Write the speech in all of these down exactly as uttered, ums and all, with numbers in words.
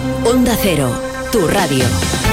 Onda Cero, tu radio.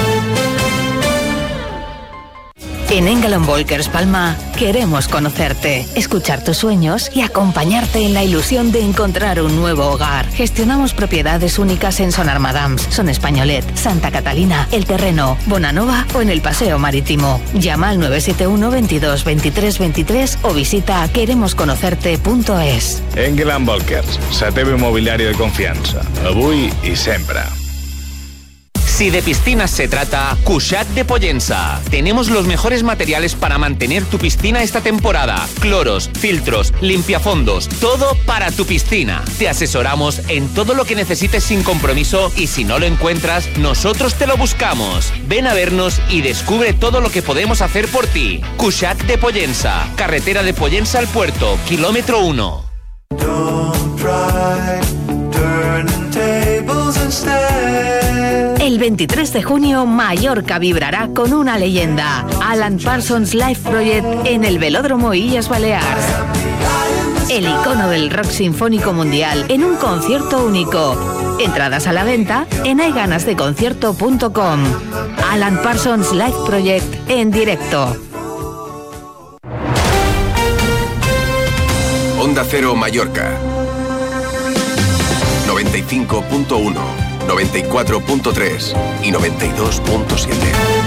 En Engel Volkers Palma queremos conocerte, escuchar tus sueños y acompañarte en la ilusión de encontrar un nuevo hogar. Gestionamos propiedades únicas en Son Armadams, Son Españolet, Santa Catalina, El Terreno, Bonanova o en el Paseo Marítimo. Llama al nueve siete uno veintidós veintitrés veintitrés o visita queremos conocerte punto es. Engel Volkers, la teva inmobiliaria de confianza, avui y siempre. Si de piscinas se trata, Cuixat de Pollença. Tenemos los mejores materiales para mantener tu piscina esta temporada. Cloros, filtros, limpiafondos, todo para tu piscina. Te asesoramos en todo lo que necesites sin compromiso y si no lo encuentras, nosotros te lo buscamos. Ven a vernos y descubre todo lo que podemos hacer por ti. Cuixat de Pollença, carretera de Pollença al puerto, kilómetro uno. Don't try turning tables instead. El veintitrés de junio, Mallorca vibrará con una leyenda. Alan Parsons Live Project en el Velódromo Illes Balears. El icono del rock sinfónico mundial en un concierto único. Entradas a la venta en hay ganas de concierto punto com. Alan Parsons Live Project en directo. Onda Cero Mallorca. noventa y cinco punto uno. noventa y cuatro punto tres y noventa y dos punto siete.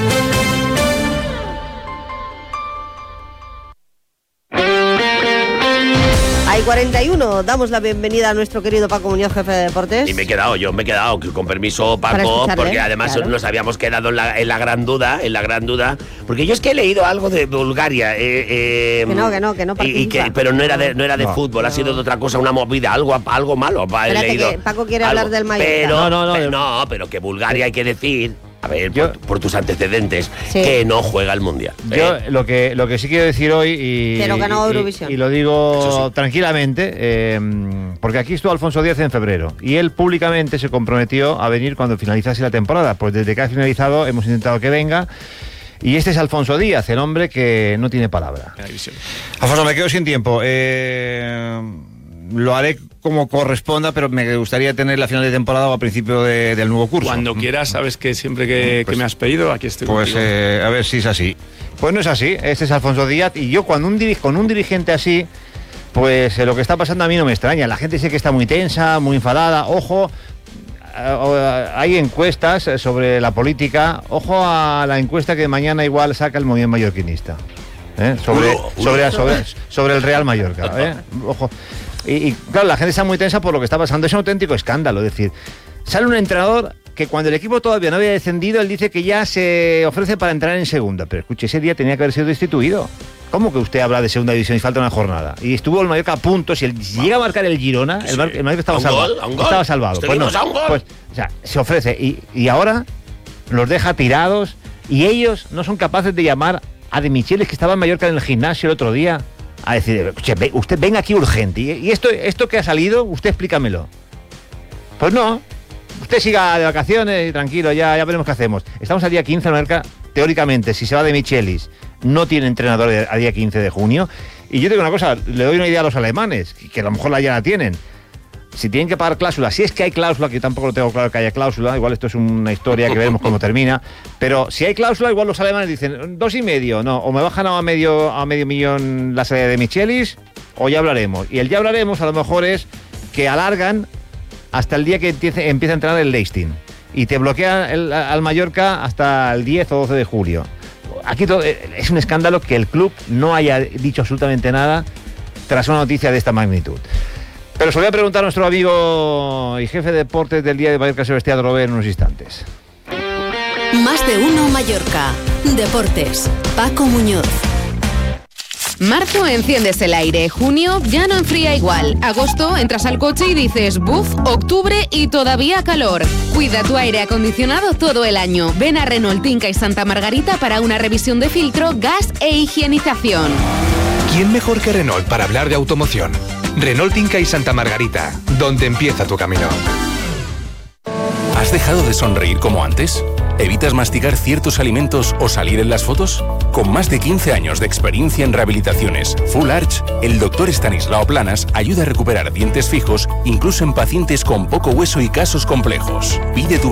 Hay cuarenta y uno, damos la bienvenida a nuestro querido Paco Muñoz, jefe de deportes. Y me he quedado, yo me he quedado, con permiso, Paco, porque además claro. nos habíamos quedado en la, en la gran duda, en la gran duda, porque yo es que he leído algo de Bulgaria. Eh, eh, que no, que no, que no participa. Y, y que, pero no era de, no era de no, fútbol, no. ha sido de otra cosa, una movida, algo, algo malo. He leído que Paco quiere algo, hablar del Mallorca. Pero, no, no, no, pero, no, pero que Bulgaria hay que decir... A ver, yo, por, por tus antecedentes, sí. que no juega el Mundial. Yo ¿eh? lo que lo que sí quiero decir hoy, y, Pero ganó Eurovisión. y, y lo digo sí. tranquilamente, eh, porque aquí estuvo Alfonso Díaz en febrero, y él públicamente se comprometió a venir cuando finalizase la temporada. Pues desde que ha finalizado hemos intentado que venga, y este es Alfonso Díaz, el hombre que no tiene palabra. Alfonso, me quedo sin tiempo. Eh... Lo haré como corresponda, pero me gustaría tener la final de temporada o a principio de, del nuevo curso. Cuando quieras, sabes que siempre que, pues, que me has pedido, aquí estoy Pues contigo. eh, a ver si es así. Pues no es así, este es Alfonso Díaz, y yo cuando un dir- con un dirigente así, pues eh, lo que está pasando a mí no me extraña. La gente sé que está muy tensa, muy enfadada. Ojo, eh, hay encuestas sobre la política. Ojo a la encuesta que mañana igual saca el movimiento mallorquinista. ¿eh? Sobre, uno, uno. sobre, sobre, sobre el Real Mallorca. ¿eh? Ojo. Y, y claro, la gente está muy tensa por lo que está pasando. Es un auténtico escándalo. Es decir, sale un entrenador que cuando el equipo todavía no había descendido, él dice que ya se ofrece para entrar en segunda. Pero escuche, ese día tenía que haber sido destituido. ¿Cómo que usted habla de segunda división y falta una jornada? Y estuvo el Mallorca a punto. Si, el, si llega a marcar el Girona, el, Mar, el Mallorca estaba salvado. Gol, estaba salvado. Pues, no, pues o sea, se ofrece. Y, y ahora los deja tirados. Y ellos no son capaces de llamar a De Michelis, que estaba en Mallorca en el gimnasio el otro día, a decir, usted venga aquí urgente. Y esto, esto que ha salido, usted explícamelo. Pues no. Usted siga de vacaciones y tranquilo, ya, ya veremos qué hacemos. Estamos al día quince, Mallorca, teóricamente, si se va De Michelis, no tiene entrenador a día quince de junio. Y yo digo una cosa, le doy una idea a los alemanes, que a lo mejor la ya la tienen. Si tienen que pagar cláusula, si es que hay cláusula, que yo tampoco lo tengo claro que haya cláusula, igual esto es una historia que veremos cómo termina, pero si hay cláusula, igual los alemanes dicen dos y medio, no, o me bajan a medio, a medio millón la salida de Michelis, o ya hablaremos. Y el ya hablaremos a lo mejor es que alargan hasta el día que empiece, empieza a entrar el Leistin, y te bloquean el, al Mallorca hasta el diez o doce de julio. Aquí todo, es un escándalo que el club no haya dicho absolutamente nada tras una noticia de esta magnitud. Pero se lo voy a preguntar a nuestro amigo y jefe de deportes del día de Mallorca, Sebastián Robé, en unos instantes. Más de uno Mallorca. Deportes. Paco Muñoz. Marzo enciendes el aire, junio ya no enfría igual, agosto entras al coche y dices buf, octubre y todavía calor. Cuida tu aire acondicionado todo el año. Ven a Renault Tinca y Santa Margarita para una revisión de filtro, gas e higienización. ¿Quién mejor que Renault para hablar de automoción? Renault Tinca y Santa Margarita, donde empieza tu camino. ¿Has dejado de sonreír como antes? ¿Evitas masticar ciertos alimentos o salir en las fotos? Con más de quince años de experiencia en rehabilitaciones Full Arch, el doctor Estanislao Planas ayuda a recuperar dientes fijos, incluso en pacientes con poco hueso y casos complejos. Pide tu